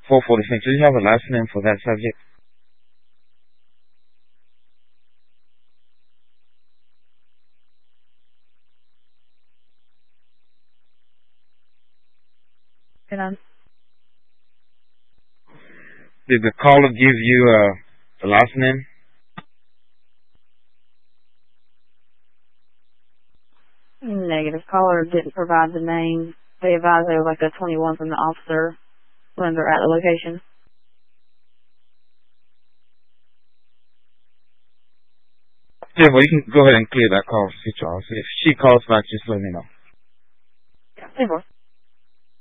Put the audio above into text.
446. Do you have a last name for that subject? Can I? Did the caller give you the last name? Negative. Caller didn't provide the name. They advised there was like a 21 from the officer when they're at the location. Yeah, well, you can go ahead and clear that call. If she calls back, just let me know. Yeah, 10-4.